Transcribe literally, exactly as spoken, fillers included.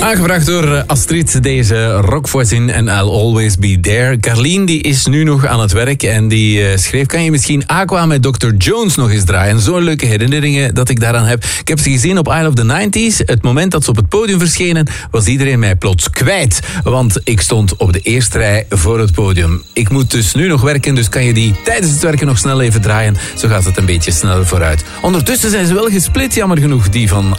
Aangevraagd door Astrid, deze Rock Voisin en I'll Always Be There. Carlien die is nu nog aan het werk en die uh, schreef... kan je misschien Aqua met dokter Jones nog eens draaien? Zo'n leuke herinneringen dat ik daaraan heb. Ik heb ze gezien op Isle of the nineties. Het moment dat ze op het podium verschenen... was iedereen mij plots kwijt. Want ik stond op de eerste rij voor het podium. Ik moet dus nu nog werken, dus kan je die tijdens het werken nog snel even draaien. Zo gaat het een beetje sneller vooruit. Ondertussen zijn ze wel gesplit, jammer genoeg, die van